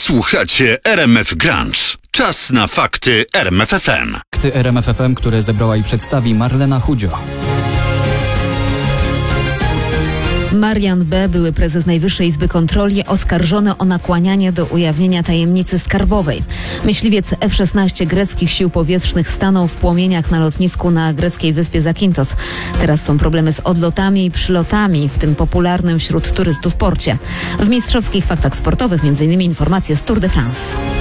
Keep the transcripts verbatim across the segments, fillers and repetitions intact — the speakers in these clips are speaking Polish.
Słuchacie R M F Grunge. Czas na fakty R M F F M. Fakty R M F F M, które zebrała i przedstawi Marlena Chudzio. Marian B., były prezes Najwyższej Izby Kontroli, oskarżony o nakłanianie do ujawnienia tajemnicy skarbowej. Myśliwiec F szesnaście greckich sił powietrznych stanął w płomieniach na lotnisku na greckiej wyspie Zakintos. Teraz są problemy z odlotami i przylotami w tym popularnym wśród turystów porcie. W mistrzowskich faktach sportowych m.in. informacje z Tour de France.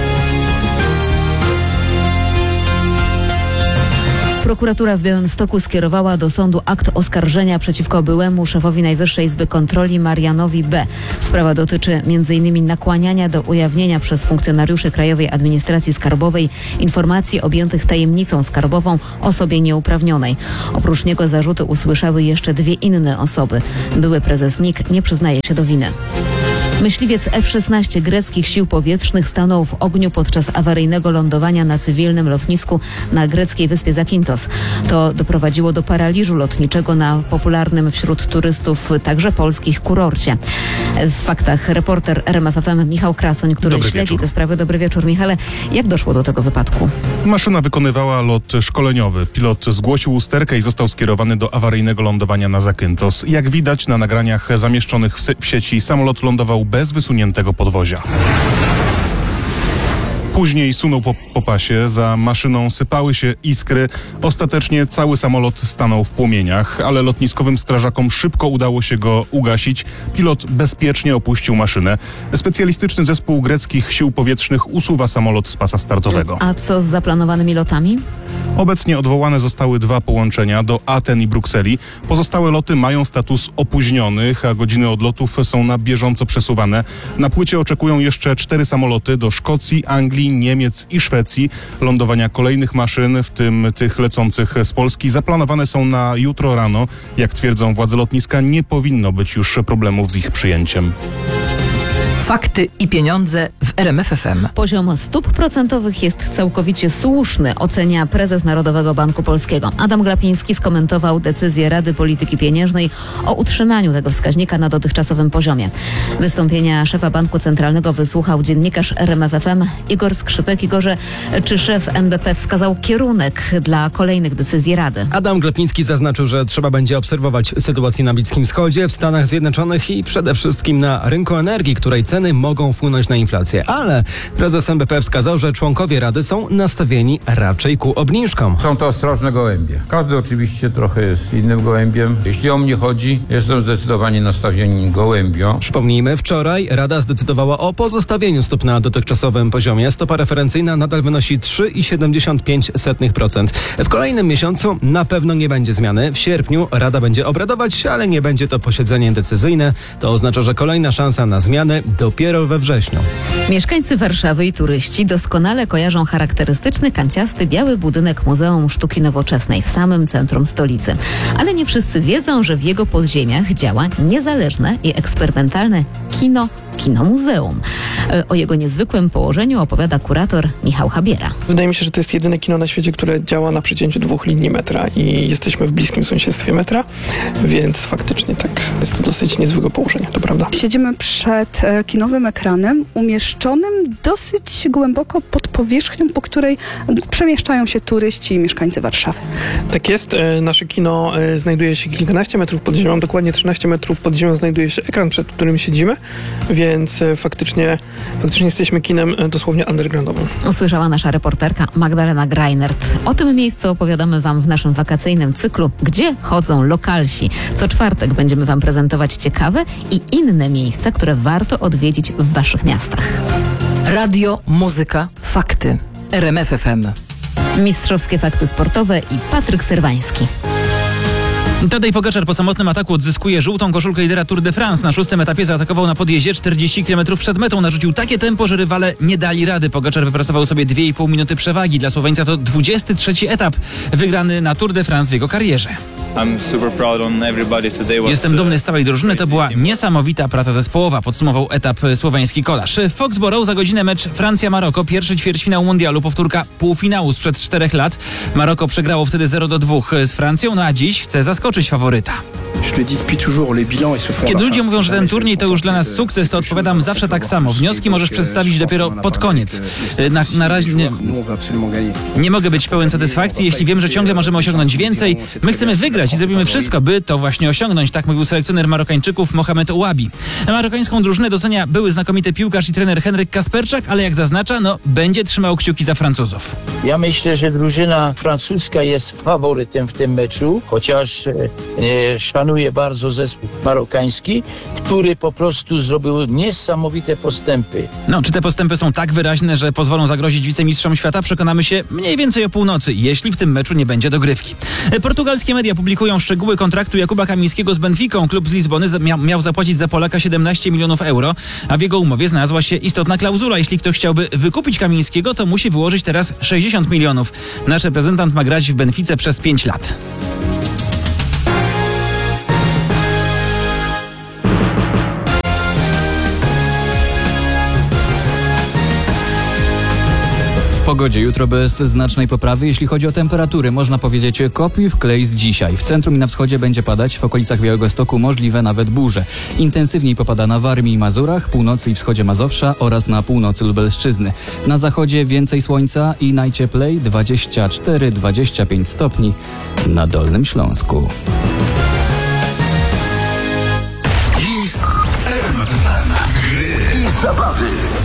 Prokuratura w Białymstoku skierowała do sądu akt oskarżenia przeciwko byłemu szefowi Najwyższej Izby Kontroli Marianowi B. Sprawa dotyczy m.in. nakłaniania do ujawnienia przez funkcjonariuszy Krajowej Administracji Skarbowej informacji objętych tajemnicą skarbową osobie nieuprawnionej. Oprócz niego zarzuty usłyszały jeszcze dwie inne osoby. Były prezes N I K nie przyznaje się do winy. Myśliwiec F szesnaście greckich sił powietrznych stanął w ogniu podczas awaryjnego lądowania na cywilnym lotnisku na greckiej wyspie Zakintos. To doprowadziło do paraliżu lotniczego na popularnym wśród turystów, także polskich, kurorcie. W faktach reporter R M F F M Michał Krasoń, który Dobry śledzi wieczór. tę sprawę. Dobry wieczór, Michale. Jak doszło do tego wypadku? Maszyna wykonywała lot szkoleniowy. Pilot zgłosił usterkę i został skierowany do awaryjnego lądowania na Zakynthos. Jak widać na nagraniach zamieszczonych w, se- w sieci, samolot lądował bez wysuniętego podwozia. Później sunął po, po pasie, za maszyną sypały się iskry. Ostatecznie cały samolot stanął w płomieniach, ale lotniskowym strażakom szybko udało się go ugasić. Pilot bezpiecznie opuścił maszynę. Specjalistyczny zespół greckich sił powietrznych usuwa samolot z pasa startowego. A co z zaplanowanymi lotami? Obecnie odwołane zostały dwa połączenia do Aten i Brukseli. Pozostałe loty mają status opóźnionych, a godziny odlotów są na bieżąco przesuwane. Na płycie oczekują jeszcze cztery samoloty do Szkocji, Anglii, Niemiec i Szwecji. Lądowania kolejnych maszyn, w tym tych lecących z Polski, zaplanowane są na jutro rano. Jak twierdzą władze lotniska, nie powinno być już problemów z ich przyjęciem. Fakty i pieniądze w R M F F M. Poziom stóp procentowych jest całkowicie słuszny, ocenia prezes Narodowego Banku Polskiego. Adam Glapiński skomentował decyzję Rady Polityki Pieniężnej o utrzymaniu tego wskaźnika na dotychczasowym poziomie. Wystąpienia szefa Banku Centralnego wysłuchał dziennikarz R M F F M Igor Skrzypek. Igorze, czy szef N B P wskazał kierunek dla kolejnych decyzji Rady? Adam Glapiński zaznaczył, że trzeba będzie obserwować sytuację na Bliskim Wschodzie, w Stanach Zjednoczonych i przede wszystkim na rynku energii, której ceny mogą wpłynąć na inflację. Ale prezes N B P wskazał, że członkowie Rady są nastawieni raczej ku obniżkom. Są to ostrożne gołębie. Każdy oczywiście trochę jest innym gołębiem. Jeśli o mnie chodzi, jestem zdecydowanie nastawieni gołębio. Przypomnijmy, wczoraj Rada zdecydowała o pozostawieniu stóp na dotychczasowym poziomie. Stopa referencyjna nadal wynosi trzy i siedemdziesiąt pięć procent. W kolejnym miesiącu na pewno nie będzie zmiany. W sierpniu Rada będzie obradować, ale nie będzie to posiedzenie decyzyjne. To oznacza, że kolejna szansa na zmiany dopiero we wrześniu. Mieszkańcy Warszawy i turyści doskonale kojarzą charakterystyczny, kanciasty, biały budynek Muzeum Sztuki Nowoczesnej w samym centrum stolicy. Ale nie wszyscy wiedzą, że w jego podziemiach działa niezależne i eksperymentalne kino Kino Muzeum. O jego niezwykłym położeniu opowiada kurator Michał Habiera. Wydaje mi się, że to jest jedyne kino na świecie, które działa na przecięciu dwóch linii metra i jesteśmy w bliskim sąsiedztwie metra, więc faktycznie tak, jest to dosyć niezwykłe położenie, to prawda. Siedzimy przed e, kinowym ekranem umieszczonym dosyć głęboko pod powierzchnią, po której przemieszczają się turyści i mieszkańcy Warszawy. Tak jest, e, nasze kino e, znajduje się kilkanaście metrów pod ziemią, dokładnie trzynaście metrów pod ziemią znajduje się ekran, przed którym siedzimy, więc e, faktycznie, faktycznie jesteśmy kinem e, dosłownie undergroundowym. Usłyszała nasza reporterka Magdalena Greinert. O tym miejscu opowiadamy Wam w naszym wakacyjnym cyklu Gdzie chodzą lokalsi. Co czwartek będziemy Wam prezentować ciekawe i inne miejsca, które warto odwiedzić w Waszych miastach. Radio, muzyka, fakty. R M F F M. Mistrzowskie fakty sportowe i Patryk Serwański. Tadej Pogaczar po samotnym ataku odzyskuje żółtą koszulkę lidera Tour de France. Na szóstym etapie zaatakował na podjeździe czterdzieści kilometrów przed metą. Narzucił takie tempo, że rywale nie dali rady. Pogaczar wypracował sobie dwie i pół minuty przewagi. Dla Słoweńca to dwudziesty trzeci etap wygrany na Tour de France w jego karierze. Jestem dumny z całej drużyny. To była niesamowita praca zespołowa, podsumował etap słoweński kolarz. W Foxborough za godzinę mecz Francja-Maroko. Pierwszy ćwierćfinał mundialu, powtórka półfinału sprzed czterech lat. Maroko przegrało wtedy zero do dwóch z Francją, no a dziś chce zaskoczyć faworyta. Kiedy ludzie mówią, że ten turniej to już dla nas sukces, to odpowiadam zawsze tak samo. Wnioski możesz przedstawić dopiero pod koniec. Na, na razie nie, nie mogę być pełen satysfakcji, jeśli wiem, że ciągle możemy osiągnąć więcej. My chcemy wygrać i zrobimy wszystko, by to właśnie osiągnąć. Tak mówił selekcjoner Marokańczyków Mohamed Ouabi. Marokańską drużynę docenia były znakomity piłkarz i trener Henryk Kasperczak, ale jak zaznacza, no będzie trzymał kciuki za Francuzów. Ja myślę, że drużyna francuska jest faworytem w tym meczu, chociaż e, szanuję bardzo zespół marokański, który po prostu zrobił niesamowite postępy. No, czy te postępy są tak wyraźne, że pozwolą zagrozić wicemistrzom świata? Przekonamy się mniej więcej o północy, jeśli w tym meczu nie będzie dogrywki. Portugalskie media publikują szczegóły kontraktu Jakuba Kamińskiego z Benficą. Klub z Lizbony mia- miał zapłacić za Polaka siedemnaście milionów euro, a w jego umowie znalazła się istotna klauzula. Jeśli ktoś chciałby wykupić Kamińskiego, to musi wyłożyć teraz sześćdziesiąt milionów. Nasz reprezentant ma grać w Benfice przez pięć lat. W pogodzie jutro bez znacznej poprawy, jeśli chodzi o temperatury. Można powiedzieć kopiuj w klej z dzisiaj. W centrum i na wschodzie będzie padać, w okolicach Białegostoku możliwe nawet burze. Intensywniej popada na Warmii i Mazurach, północy i wschodzie Mazowsza oraz na północy Lubelszczyzny. Na zachodzie więcej słońca i najcieplej dwadzieścia cztery do dwudziestu pięciu stopni na Dolnym Śląsku. R M F F M. Gry i zabawy.